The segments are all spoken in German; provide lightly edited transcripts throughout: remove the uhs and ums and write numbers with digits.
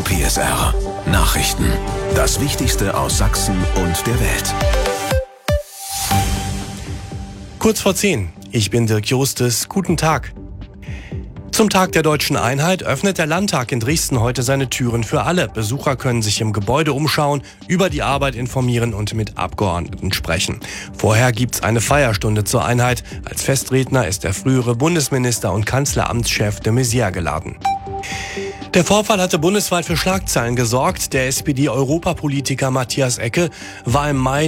PSR Nachrichten. Das Wichtigste aus Sachsen und der Welt. Kurz vor 10. Ich bin Dirk Justus. Guten Tag. Zum Tag der Deutschen Einheit öffnet der Landtag in Dresden heute seine Türen für alle. Besucher können sich im Gebäude umschauen, über die Arbeit informieren und mit Abgeordneten sprechen. Vorher gibt's eine Feierstunde zur Einheit. Als Festredner ist der frühere Bundesminister und Kanzleramtschef de Maizière geladen. Der Vorfall hatte bundesweit für Schlagzeilen gesorgt. Der SPD-Europapolitiker Matthias Ecke war im Mai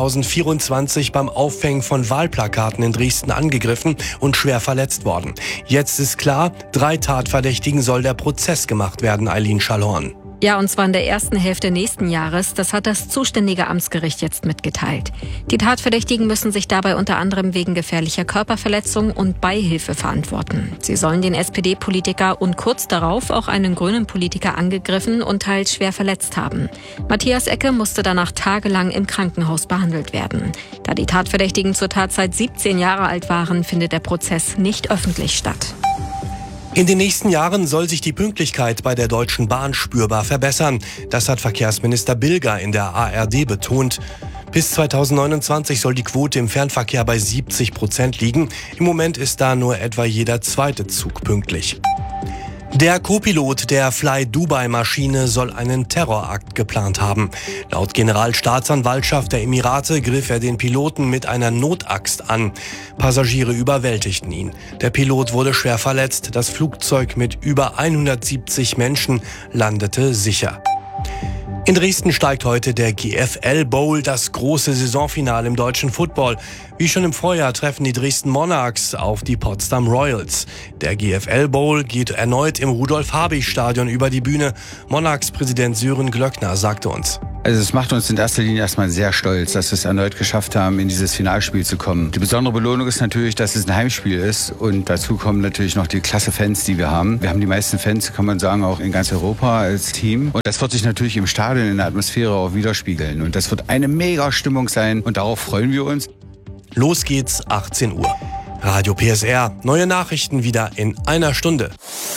2024 beim Aufhängen von Wahlplakaten in Dresden angegriffen und schwer verletzt worden. Jetzt ist klar, 3 Tatverdächtigen soll der Prozess gemacht werden, Eileen Schallhorn. Ja, und zwar in der ersten Hälfte nächsten Jahres. Das hat das zuständige Amtsgericht jetzt mitgeteilt. Die Tatverdächtigen müssen sich dabei unter anderem wegen gefährlicher Körperverletzung und Beihilfe verantworten. Sie sollen den SPD-Politiker und kurz darauf auch einen grünen Politiker angegriffen und teils schwer verletzt haben. Matthias Ecke musste danach tagelang im Krankenhaus behandelt werden. Da die Tatverdächtigen zur Tatzeit 17 Jahre alt waren, findet der Prozess nicht öffentlich statt. In den nächsten Jahren soll sich die Pünktlichkeit bei der Deutschen Bahn spürbar verbessern. Das hat Verkehrsminister Bilger in der ARD betont. Bis 2029 soll die Quote im Fernverkehr bei 70% liegen. Im Moment ist da nur etwa jeder zweite Zug pünktlich. Der Co-Pilot der Fly-Dubai-Maschine soll einen Terrorakt geplant haben. Laut Generalstaatsanwaltschaft der Emirate griff er den Piloten mit einer Notaxt an. Passagiere überwältigten ihn. Der Pilot wurde schwer verletzt. Das Flugzeug mit über 170 Menschen landete sicher. In Dresden steigt heute der GFL Bowl, das große Saisonfinale im deutschen Football. Wie schon im Vorjahr treffen die Dresden Monarchs auf die Potsdam Royals. Der GFL Bowl geht erneut im Rudolf-Habich-Stadion über die Bühne. Monarchs-Präsident Sören Glöckner sagte uns: Also es macht uns in erster Linie erstmal sehr stolz, dass wir es erneut geschafft haben, in dieses Finalspiel zu kommen. Die besondere Belohnung ist natürlich, dass es ein Heimspiel ist und dazu kommen natürlich noch die klasse Fans, die wir haben. Wir haben die meisten Fans, kann man sagen, auch in ganz Europa als Team. Und das wird sich natürlich im Stadion in der Atmosphäre auch widerspiegeln. Und das wird eine mega Stimmung sein und darauf freuen wir uns. Los geht's, 18 Uhr. Radio PSR, neue Nachrichten wieder in einer Stunde.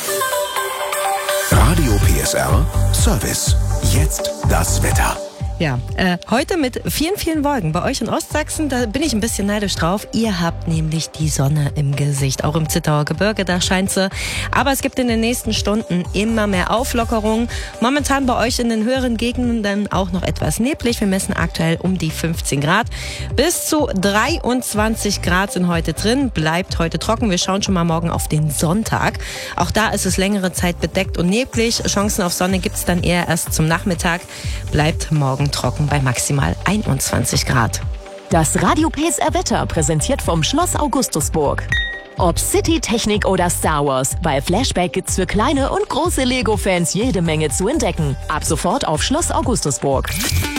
Radio PSR Service. Jetzt das Wetter. Ja, heute mit vielen, vielen Wolken. Bei euch in Ostsachsen, da bin ich ein bisschen neidisch drauf. Ihr habt nämlich die Sonne im Gesicht. Auch im Zittauer Gebirge, da scheint sie. Aber es gibt in den nächsten Stunden immer mehr Auflockerungen. Momentan bei euch in den höheren Gegenden dann auch noch etwas neblig. Wir messen aktuell um die 15 Grad. Bis zu 23 Grad sind heute drin. Bleibt heute trocken. Wir schauen schon mal morgen auf den Sonntag. Auch da ist es längere Zeit bedeckt und neblig. Chancen auf Sonne gibt's dann eher erst zum Nachmittag. Bleibt morgen trocken bei maximal 21 Grad. Das Radio PSR Wetter präsentiert vom Schloss Augustusburg. Ob City, Technik oder Star Wars, bei Flashback gibt's für kleine und große Lego-Fans jede Menge zu entdecken. Ab sofort auf Schloss Augustusburg.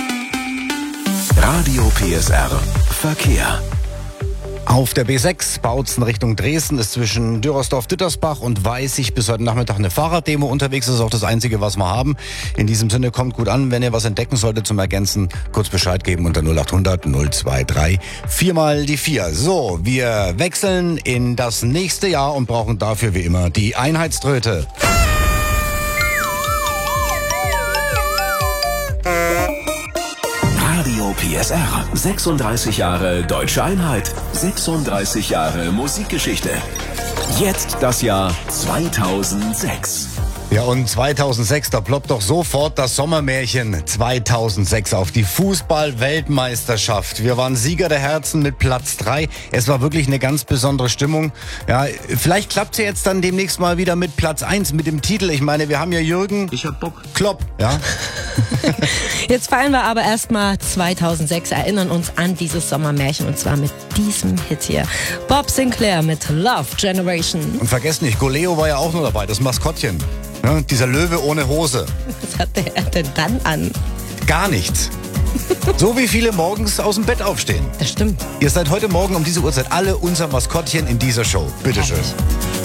Radio PSR Verkehr. Auf der B6 Bautzen Richtung Dresden ist zwischen Dürrersdorf-Dittersbach und Weißig bis heute Nachmittag eine Fahrraddemo unterwegs. Das ist auch das Einzige, was wir haben. In diesem Sinne, kommt gut an. Wenn ihr was entdecken solltet zum Ergänzen, kurz Bescheid geben unter 0800 023 4 mal die 4. So, wir wechseln in das nächste Jahr und brauchen dafür wie immer die Einheitströte. Radio PSR. 36 Jahre Deutsche Einheit. 36 Jahre Musikgeschichte. Jetzt das Jahr 2006. Ja, und 2006, da ploppt doch sofort das Sommermärchen 2006 auf, die Fußball-Weltmeisterschaft. Wir waren Sieger der Herzen mit Platz 3. Es war wirklich eine ganz besondere Stimmung. Ja, vielleicht klappt's ja jetzt dann demnächst mal wieder mit Platz 1, mit dem Titel. Ich meine, wir haben ja Jürgen... Ich hab Bock. Klopp, ja. Jetzt feiern wir aber erstmal 2006, erinnern uns an dieses Sommermärchen und zwar mit diesem Hit hier. Bob Sinclair mit Love Generation. Und vergesst nicht, Goleo war ja auch noch dabei, das Maskottchen. Ja, dieser Löwe ohne Hose. Was hat er denn dann an? Gar nichts. So wie viele morgens aus dem Bett aufstehen. Das stimmt. Ihr seid heute Morgen um diese Uhrzeit alle unser Maskottchen in dieser Show. Bitteschön. Herrlich.